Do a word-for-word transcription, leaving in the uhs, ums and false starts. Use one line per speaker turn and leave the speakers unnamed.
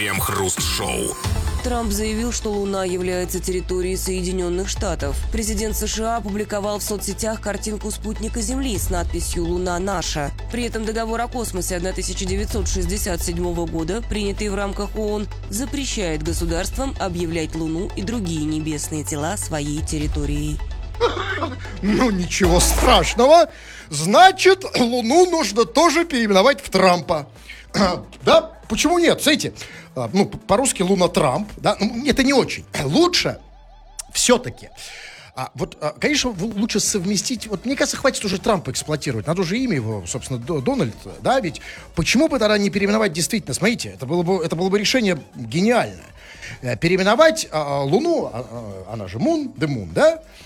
Крем-хруст-шоу.
Трамп заявил, что Луна является территорией Соединенных Штатов. Президент США опубликовал в соцсетях картинку спутника Земли с надписью «Луна наша». При этом договор о космосе тысяча девятьсот шестьдесят седьмого года, принятый в рамках ООН, запрещает государствам объявлять Луну и другие небесные тела своей территорией.
Ну, ничего страшного. Значит, Луну нужно тоже переименовать в Трампа. Да, почему нет? Смотрите, ну, по-русски Луна Трамп, да, это не очень. Лучше все-таки. А вот, конечно, лучше совместить. Вот мне кажется, хватит уже Трампа эксплуатировать. Надо уже имя его, собственно, Дональд, да, ведь почему бы тогда не переименовать действительно? Смотрите, это было бы, это было бы решение гениальное. Переименовать а, Луну, а, она же Moon, the Moon, да?